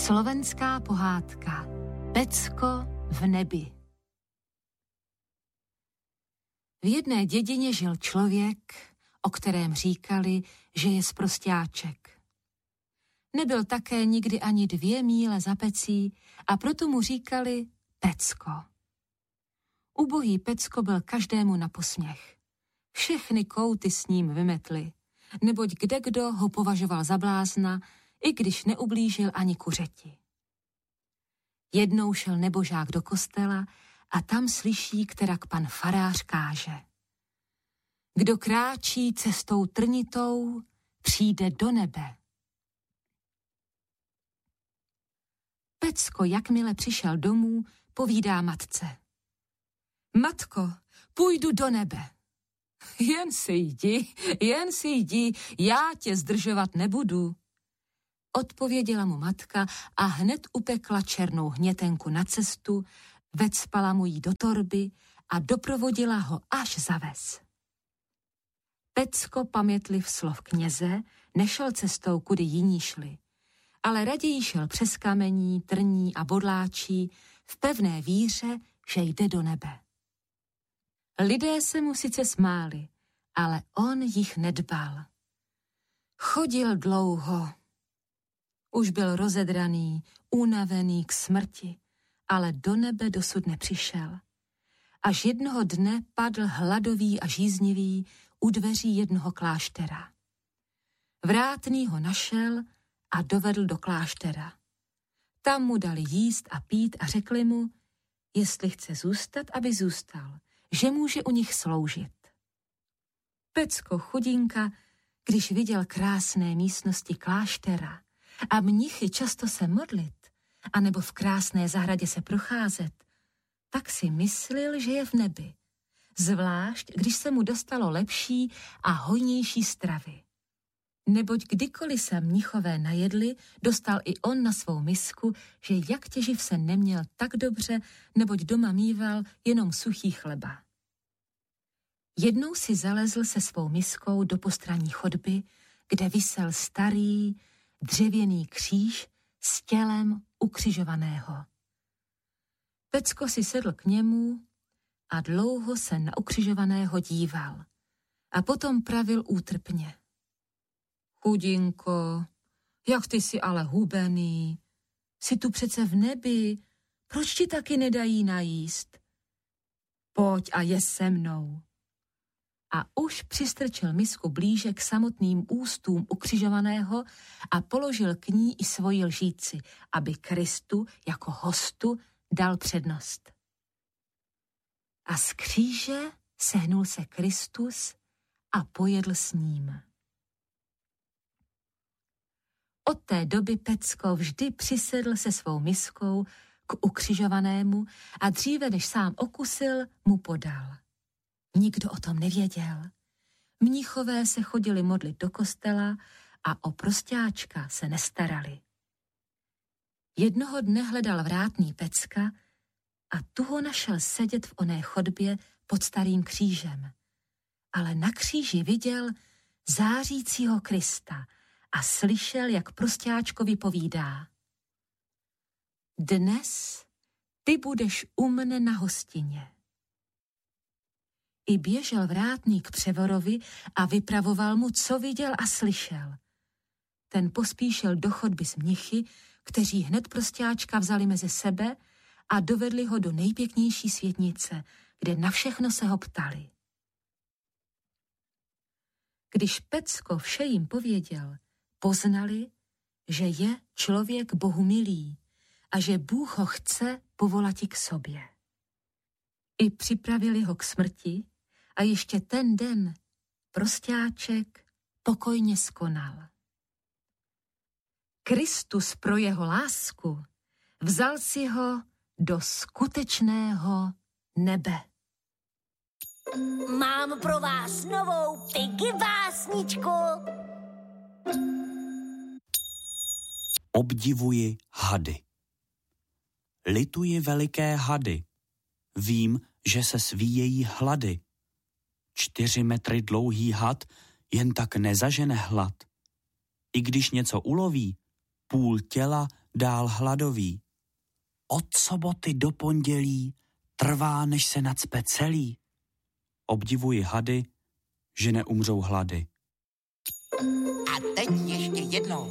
Slovenská pohádka Pecko v nebi. V jedné dědině žil člověk, o kterém říkali, že je sprosťáček. Nebyl také nikdy ani 2 míle za pecí a proto mu říkali Pecko. Ubohý Pecko byl každému na posměch. Všechny kouty s ním vymetly, neboť kdekdo ho považoval za blázna, i když neublížil ani kuřeti. Jednou šel nebožák do kostela a tam slyší, kterak pan farář káže. Kdo kráčí cestou trnitou, přijde do nebe. Pecko, jakmile přišel domů, povídá matce. Matko, půjdu do nebe. Jen si jdi, já tě zdržovat nebudu. Odpověděla mu matka a hned upekla černou hnětenku na cestu, vecpala mu jí do torby a doprovodila ho až za ves. Pecko, pamětliv slov kněze, nešel cestou, kudy jiní šli, ale raději šel přes kamení, trní a bodláčí v pevné víře, že jde do nebe. Lidé se mu sice smáli, ale on jich nedbal. Chodil dlouho. Už byl rozedraný, unavený k smrti, ale do nebe dosud nepřišel. Až jednoho dne padl hladový a žíznivý u dveří jednoho kláštera. Vrátný ho našel a dovedl do kláštera. Tam mu dali jíst a pít a řekli mu, jestli chce zůstat, aby zůstal, že může u nich sloužit. Pecko chudinka, když viděl krásné místnosti kláštera a mnichy často se modlit, anebo v krásné zahradě se procházet, tak si myslil, že je v nebi, zvlášť když se mu dostalo lepší a hojnější stravy. Neboť kdykoliv se mnichové najedli, dostal i on na svou misku, že jak těživ se neměl tak dobře, neboť doma míval jenom suchý chleba. Jednou si zalezl se svou miskou do postranní chodby, kde visel starý, dřevěný kříž s tělem ukřižovaného. Pecko si sedl k němu a dlouho se na ukřižovaného díval a potom pravil útrpně. Chudinko, jak ty jsi ale hubený, jsi tu přece v nebi, proč ti taky nedají najíst? Pojď a je se mnou. A už přistrčil misku blíže k samotným ústům ukřižovaného a položil k ní i svoji lžíci, aby Kristu jako hostu dal přednost. A z kříže sehnul se Kristus a pojedl s ním. Od té doby Pecko vždy přisedl se svou miskou k ukřižovanému a dříve, než sám okusil, mu podal. Nikdo o tom nevěděl. Mnichové se chodili modlit do kostela a o prosťáčka se nestarali. Jednoho dne hledal vrátný Pecka a tu ho našel sedět v oné chodbě pod starým křížem. Ale na kříži viděl zářícího Krista a slyšel, jak prosťáčkovi povídá. Dnes ty budeš u mne na hostině. I běžel vrátný k převorovi a vypravoval mu, co viděl a slyšel. Ten pospíšil do chodby s mnichy, kteří hned prosťáčka vzali mezi sebe a dovedli ho do nejpěknější světnice, kde na všechno se ho ptali. Když Pecko vše jim pověděl, poznali, že je člověk Bohu milý a že Bůh ho chce povolati k sobě. I připravili ho k smrti a ještě ten den prosťáček pokojně skonal. Kristus pro jeho lásku vzal si ho do skutečného nebe. Mám pro vás novou Piggy básničku. Obdivuji hady. Lituji veliké hady. Vím, že se svíjejí hlady. 4 metry dlouhý had jen tak nezažene hlad. I když něco uloví, půl těla dál hladový. Od soboty do pondělí trvá, než se nacpe celý. Obdivuji hady, že neumřou hlady. A teď ještě jednou.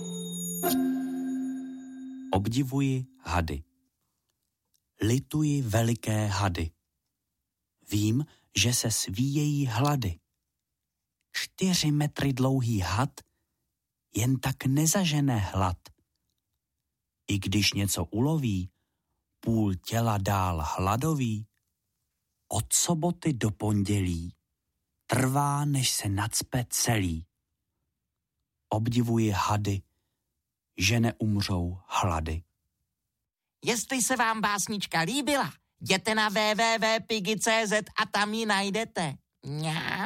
Obdivuji hady. Lituji veliké hady. Vím, že se svíjejí hlady. 4 metry dlouhý had jen tak nezažene hlad. I když něco uloví, půl těla dál hladový. Od soboty do pondělí trvá, než se nacpe celý. Obdivuji hady, že neumřou hlady. Jestli se vám básnička líbila, jděte na www.piggy.cz a tam ji najdete. Mňau.